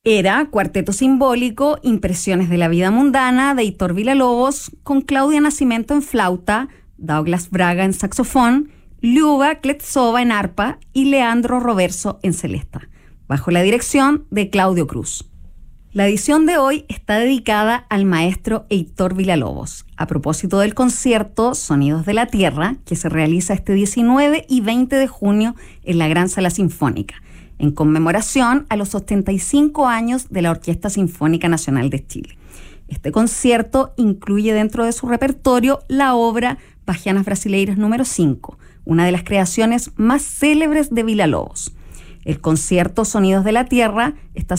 Era Cuarteto Simbólico, Impresiones de la Vida Mundana, de Heitor Villa-Lobos, con Claudia Nascimento en flauta, Douglas Braga en saxofón, Liuba Kletsova en arpa y Leandro Roverso en celesta, bajo la dirección de Claudio Cruz. La edición de hoy está dedicada al maestro Heitor Villa-Lobos, a propósito del concierto Sonidos de la Tierra, que se realiza este 19 y 20 de junio en la Gran Sala Sinfónica, en conmemoración a los 85 años de la Orquesta Sinfónica Nacional de Chile. Este concierto incluye dentro de su repertorio la obra Bahianas Brasileiras número 5, una de las creaciones más célebres de Villa-Lobos. El concierto Sonidos de la Tierra está